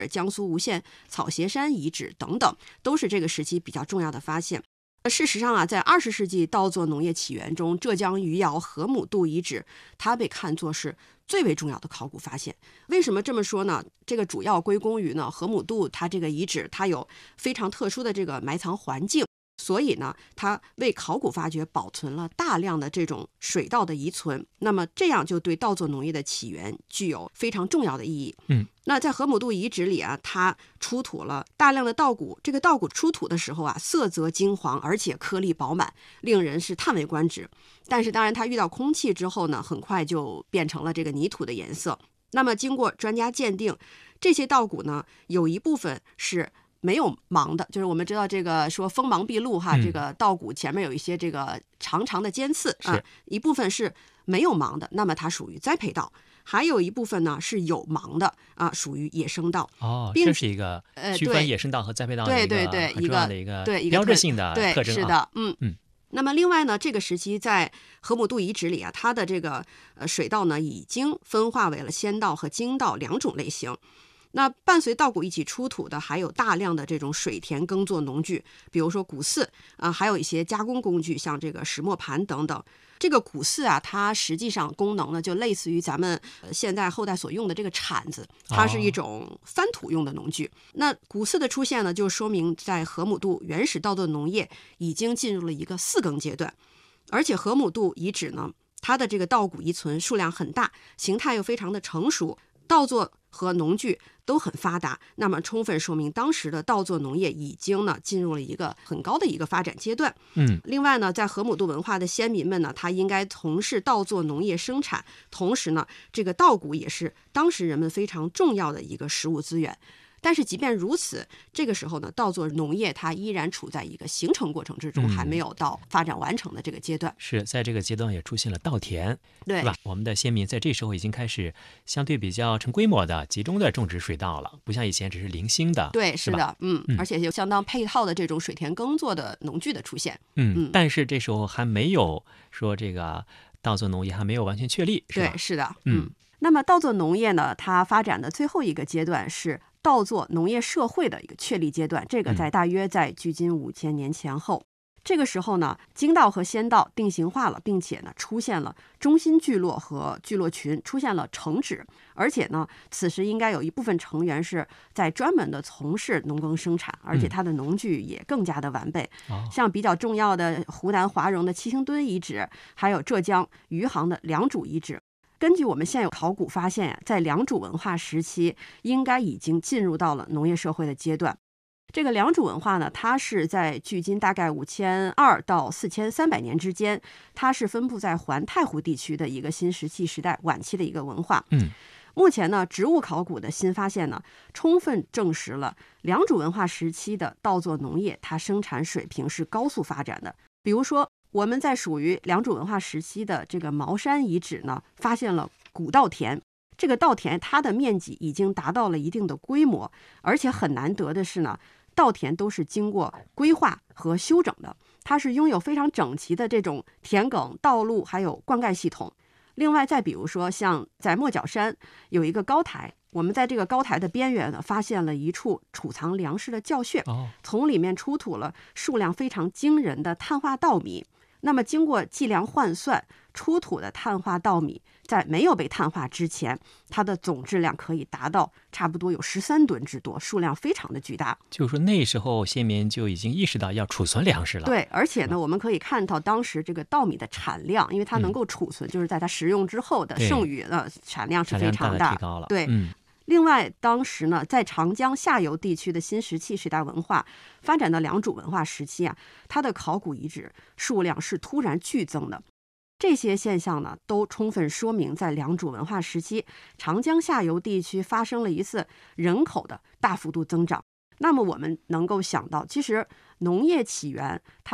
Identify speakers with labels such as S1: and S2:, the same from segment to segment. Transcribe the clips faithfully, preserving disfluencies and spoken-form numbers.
S1: 江苏吴县草鞋山遗址等等，都是这个时期比较重要的发现。事实上啊，在二十世纪稻作农业起源中，浙江余姚河姆渡遗址，它被看作是最为重要的考古发现。为什么这么说呢？这个主要归功于呢，河姆渡它这个遗址，它有非常特殊的这个埋藏环境。所以呢，它为考古发掘保存了大量的这种水稻的遗存，那么这样就对稻作农业的起源具有非常重要的意义。
S2: 嗯，
S1: 那在河姆渡遗址里啊，它出土了大量的稻谷，这个稻谷出土的时候啊，色泽金黄，而且颗粒饱满，令人是叹为观止。但是当然，它遇到空气之后呢，很快就变成了这个泥土的颜色。那么经过专家鉴定，这些稻谷呢，有一部分是没有芒的，就是我们知道这个说锋芒毕露哈，
S2: 嗯、
S1: 这个稻谷前面有一些这个长长的尖刺啊，一部分是没有芒的，那么它属于栽培稻；还有一部分呢是有芒的啊，属于野生稻。
S2: 哦，这是一个区分野生稻和栽培稻的一个很重要的一个标志性的特征啊。
S1: 是的，嗯
S2: 嗯。
S1: 那么另外呢，这个时期在河姆渡遗址里啊，它的这个呃水稻呢已经分化为了先稻和精稻两种类型。那伴随稻谷一起出土的还有大量的这种水田耕作农具，比如说谷饲啊，还有一些加工工具，像这个石磨盘等等。这个谷饲啊，它实际上功能呢就类似于咱们现在后代所用的这个铲子，它是一种翻土用的农具。哦、那谷饲的出现呢，就说明在河姆渡原始稻作农业已经进入了一个四耕阶段，而且河姆渡遗址呢，它的这个稻谷遗存数量很大，形态又非常的成熟，稻作和农具都很发达，那么充分说明当时的稻作农业已经呢进入了一个很高的一个发展阶段。
S2: 嗯，
S1: 另外呢，在河姆渡文化的先民们呢，他应该从事稻作农业生产，同时呢，这个稻谷也是当时人们非常重要的一个食物资源。但是即便如此，这个时候呢，稻作农业它依然处在一个形成过程之中，
S2: 嗯、
S1: 还没有到发展完成的这个阶段。
S2: 是在这个阶段也出现了稻田，
S1: 对，
S2: 是吧？我们的先民在这时候已经开始相对比较成规模的集中的种植水稻了，不像以前只是零星的。
S1: 对，是的，嗯，
S2: 嗯，
S1: 而且有相当配套的这种水田耕作的农具的出现。
S2: 嗯，嗯但是这时候还没有说这个稻作农业还没有完全确立，是吧？
S1: 对，是的，
S2: 嗯。
S1: 嗯那么稻作农业呢，它发展的最后一个阶段是稻作农业社会的一个确立阶段，这个在大约在距今五千年前后。嗯、这个时候呢，精稻和先稻定型化了，并且呢出现了中心聚落和聚落群，出现了城址，而且呢，此时应该有一部分成员是在专门的从事农耕生产，而且它的农具也更加的完备。
S2: 嗯、
S1: 像比较重要的湖南华容的七星墩遗址，还有浙江余杭的良渚遗址。根据我们现有考古发现，在良渚文化时期应该已经进入到了农业社会的阶段。这个良渚文化呢，它是在距今大概五千二到四千三百年之间，它是分布在环太湖地区的一个新石器时代晚期的一个文化。
S2: 嗯，
S1: 目前呢，植物考古的新发现呢，充分证实了良渚文化时期的稻作农业它生产水平是高速发展的。比如说，我们在属于良渚文化时期的这个茅山遗址呢，发现了古稻田。这个稻田它的面积已经达到了一定的规模，而且很难得的是呢，稻田都是经过规划和修整的，它是拥有非常整齐的这种田埂、道路还有灌溉系统。另外再比如说，像在莫角山有一个高台，我们在这个高台的边缘呢，发现了一处储藏粮食的窖穴，从里面出土了数量非常惊人的碳化稻米。那么经过计量换算，出土的碳化稻米在没有被碳化之前，它的总质量可以达到差不多有十三吨之多，数量非常的巨大。
S2: 就是说那时候先民就已经意识到要储存粮食了。
S1: 对，而且呢，我们可以看到当时这个稻米的产量，因为它能够储存，嗯、就是在它食用之后的剩余呢，产量是非常大，
S2: 提高了。
S1: 对，
S2: 嗯。
S1: 另外，当时呢，在长江下游地区的新石器时代文化发展到良渚文化时期啊，它的考古遗址数量是突然剧增的。这些现象呢，都充分说明在良渚文化时期，长江下游地区发生了一次人口的大幅度增长。那么我们能够想到，其实农业起源它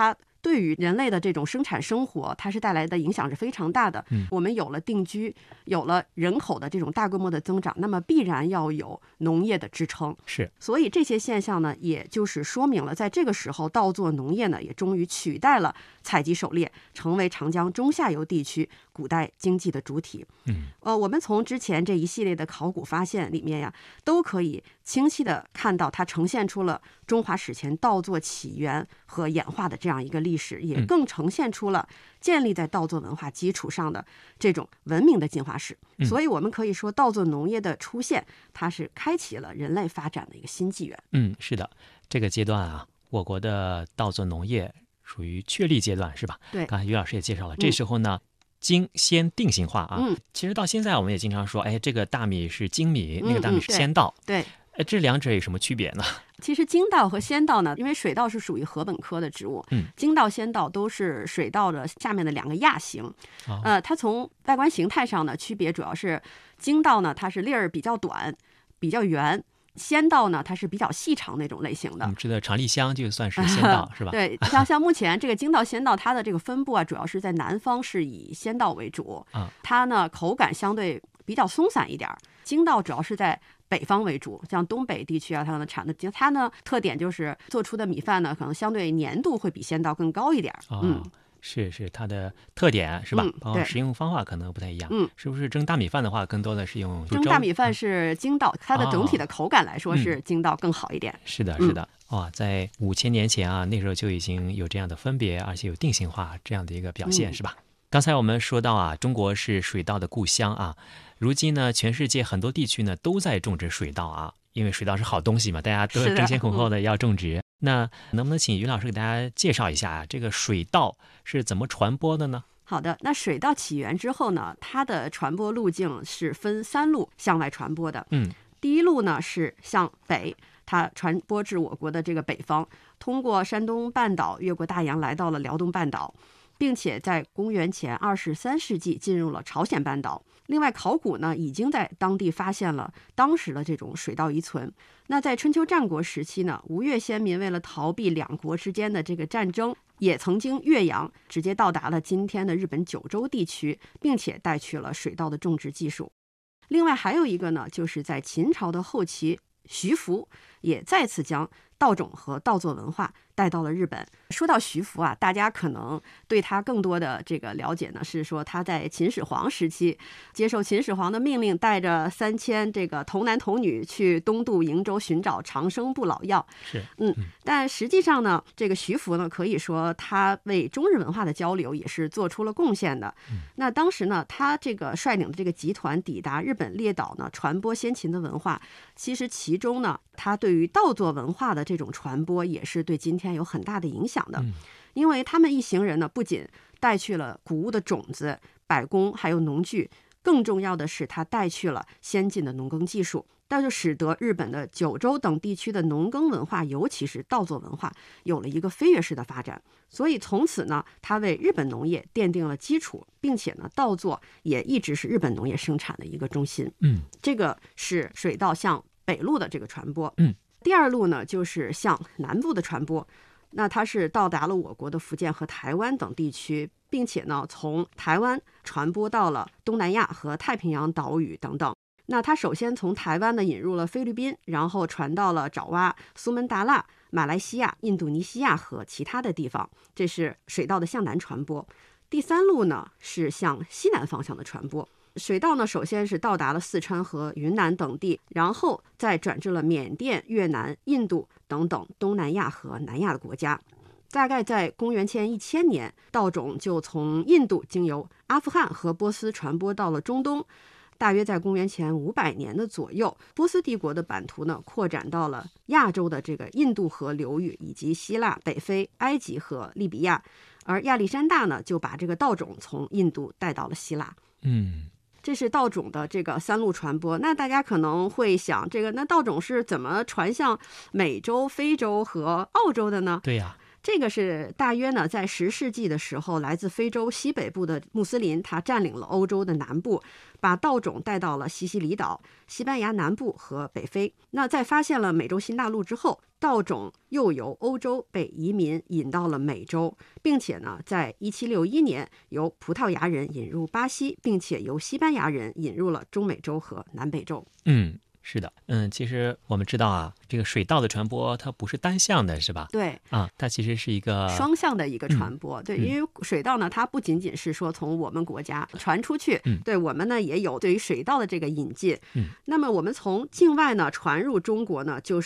S1: 对于人类的这种生产生活，它是带来的影响是非常大的。
S2: 嗯，
S1: 我们有了定居，有了人口的这种大规模的增长，那么必然要有农业的支撑。
S2: 是，
S1: 所以这些现象呢，也就是说明了，在这个时候，稻作农业呢，也终于取代了采集狩猎，成为长江中下游地区古代经济的主体。
S2: 嗯，
S1: 呃，我们从之前这一系列的考古发现里面呀，都可以清晰的看到，它呈现出了中华史前稻作起源和演化的这样一个历史，也更呈现出了建立在稻作文化基础上的这种文明的进化史。所以我们可以说，稻作农业的出现，它是开启了人类发展的一个新纪元。
S2: 嗯，是的，这个阶段啊，我国的稻作农业属于确立阶段，是吧？
S1: 对，
S2: 刚才于老师也介绍了，这时候呢，精先定型化啊。
S1: 嗯，
S2: 其实到现在我们也经常说，哎，这个大米是精米，那个大米是先稻。
S1: 嗯嗯、对。对
S2: 哎，这两者有什么区别呢？
S1: 其实精稻和先稻呢，因为水稻是属于禾本科的植物，
S2: 嗯，
S1: 精稻、先稻都是水稻的下面的两个亚型。
S2: 哦、
S1: 呃，它从外观形态上呢，区别主要是精稻呢，它是粒儿比较短，比较圆。先稻呢，它是比较细长那种类型的。
S2: 我们知道长粒香就算是先稻是吧？
S1: 对，像像目前这个精稻、先稻，它的这个分布啊，主要是在南方是以先稻为主，
S2: 啊，
S1: 它呢口感相对比较松散一点。精稻主要是在北方为主，像东北地区啊，它们产的它呢特点就是做出的米饭呢，可能相对粘度会比先稻更高一点。
S2: 哦、
S1: 嗯。
S2: 是是它的特点是吧？
S1: 嗯、
S2: 包括食用方法可能不太一样。
S1: 嗯，
S2: 是不是蒸大米饭的话，更多的是用
S1: 蒸大米饭是精稻，它的整体的口感来说是精稻更好一点。
S2: 嗯、是的，是的。哇、哦，在五千年前啊，那时候就已经有这样的分别，而且有定型化这样的一个表现，
S1: 嗯、
S2: 是吧？刚才我们说到啊，中国是水稻的故乡啊，如今呢，全世界很多地区呢都在种植水稻啊，因为水稻是好东西嘛，大家都争先恐后的要种植。那能不能请于老师给大家介绍一下啊，这个水稻是怎么传播的呢？
S1: 好的，那水稻起源之后呢，它的传播路径是分三路向外传播的。
S2: 嗯，
S1: 第一路呢是向北，它传播至我国的这个北方，通过山东半岛越过大洋来到了辽东半岛，并且在公元前二十三世纪进入了朝鲜半岛。另外，考古呢已经在当地发现了当时的这种水稻遗存。那在春秋战国时期呢，吴越先民为了逃避两国之间的这个战争，也曾经越洋直接到达了今天的日本九州地区，并且带去了水稻的种植技术。另外还有一个呢，就是在秦朝的后期，徐福也再次将稻种和稻作文化带到了日本。说到徐福啊，大家可能对他更多的这个了解呢，是说他在秦始皇时期接受秦始皇的命令，带着三千这个童男童女去东渡瀛洲寻找长生不老药。
S2: 是，
S1: 嗯，但实际上呢，这个徐福呢，可以说他为中日文化的交流也是做出了贡献的。
S2: 嗯、
S1: 那当时呢，他这个率领的这个集团抵达日本列岛呢，传播先秦的文化。其实其中呢，他对于稻作文化的这种传播也是对今天有很大的影响的。
S2: 嗯、
S1: 因为他们一行人呢，不仅带去了谷物的种子、百工还有农具，更重要的是他带去了先进的农耕技术，那就使得日本的九州等地区的农耕文化，尤其是稻作文化，有了一个飞跃式的发展。所以从此呢，他为日本农业奠定了基础，并且呢，稻作也一直是日本农业生产的一个中心。
S2: 嗯，
S1: 这个是水稻向北路的这个传播。
S2: 嗯，
S1: 第二路呢，就是向南部的传播。那它是到达了我国的福建和台湾等地区，并且呢，从台湾传播到了东南亚和太平洋岛屿等等。那它首先从台湾呢引入了菲律宾，然后传到了爪哇、苏门答腊、马来西亚、印度尼西亚和其他的地方。这是水稻的向南传播。第三路呢是向西南方向的传播。水稻呢，首先是到达了四川和云南等地，然后再转至了缅甸、越南、印度等等东南亚和南亚的国家。大概在公元前一千年，稻种就从印度经由阿富汗和波斯传播到了中东。大约在公元前五百年的左右，波斯帝国的版图呢扩展到了亚洲的这个印度河流域，以及希腊、北非、埃及和利比亚。而亚历山大呢，就把这个稻种从印度带到了希腊。
S2: 嗯。
S1: 这是稻种的这个三路传播。那大家可能会想，这个那稻种是怎么传向美洲、非洲和澳洲的呢？
S2: 对呀、啊，
S1: 这个是大约呢，在十世纪的时候，来自非洲西北部的穆斯林，他占领了欧洲的南部，把道种带到了西西里岛、西班牙南部和北非。那在发现了美洲新大陆之后，道种又由欧洲被移民引到了美洲，并且呢，在一七六一年由葡萄牙人引入巴西，并且由西班牙人引入了中美洲和南北洲。
S2: 嗯。是的，嗯，其实我们知道啊，这个水稻的传播它不是单向的，是吧？
S1: 对
S2: 啊，它其实是一个
S1: 双向的一个传播。
S2: 嗯、
S1: 对，因为水稻呢，它不仅仅是说从我们国家传出去，
S2: 嗯、
S1: 对我们呢也有对于水稻的这个引进。
S2: 嗯，
S1: 那么我们从境外呢传入中国呢，就